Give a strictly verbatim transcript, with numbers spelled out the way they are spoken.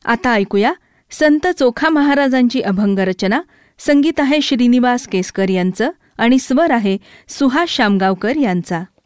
आता ऐकूया संत चोखा महाराजांची अभंग रचना. संगीत आहे श्रीनिवास केसकर यांचं आणि स्वर आहे सुहास शामगावकर यांचा.